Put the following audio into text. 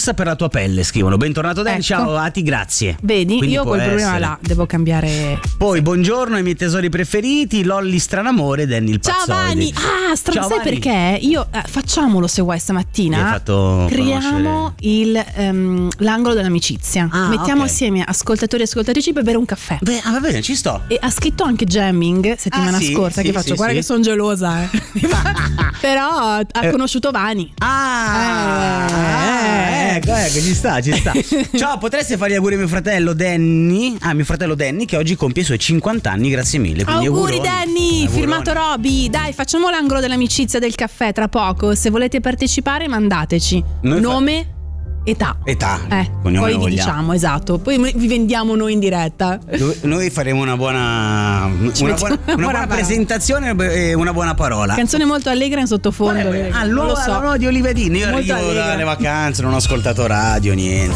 Pizza per la tua pelle, scrivono. Bentornato Danny, Ecco. ciao Ati, grazie. Vedi, Quindi io può quel problema essere. là devo cambiare. Poi buongiorno ai miei tesori preferiti, Lolli Stranamore e Danny il Ciao Pazzoidi. Vani! Ah, Ciao, sai Vani. perché? Io facciamolo se vuoi Mi hai stamattina. fatto Creiamo l'angolo dell'amicizia. Ah, Mettiamo ok. assieme ascoltatori e ascoltatrici per bere un caffè. Beh, va bene, ci sto. E ha scritto anche Jamming settimana Ah, sì, scorsa, sì, che faccio, sì, guarda sì. che sono gelosa, però ha conosciuto Vani. Ecco, ci sta. Ciao, potreste fare gli auguri a mio fratello Danny? Mio fratello Danny, che oggi compie i suoi 50 anni, grazie mille. Quindi Auguri auguroni. Danny, Auguroni. firmato Roby. Dai, facciamo l'angolo dell'amicizia del caffè tra poco. Se volete partecipare, mandateci Noi nome, età. Età, Poi cognome vi vogliamo. diciamo, esatto. Poi vi vendiamo noi in diretta. Noi faremo una buona presentazione e una buona parola. Canzone molto allegra in sottofondo. L'uovo di Olivedini. Io Molto arrivo allegra. dalle vacanze, non ho ascoltato radio, niente.